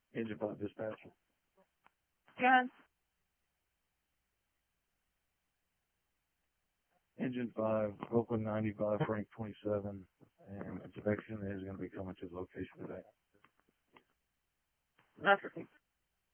Engine 5 dispatcher. Go ahead. Engine 5, Oakland 95, Frank 27, and inspection is going to be coming to the location today. That's okay.